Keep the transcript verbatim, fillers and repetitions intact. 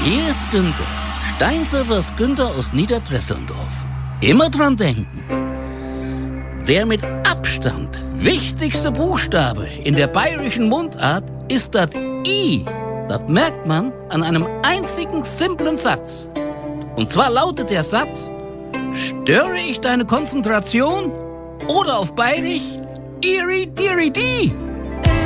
Hier ist Günther, Steinsurfers Günther aus Niederdresselndorf. Immer dran denken. Der mit Abstand wichtigste Buchstabe in der bayerischen Mundart ist das I. Das merkt man an einem einzigen simplen Satz. Und zwar lautet der Satz: Störe ich deine Konzentration? Oder auf Bayerisch: Iri, diri, di.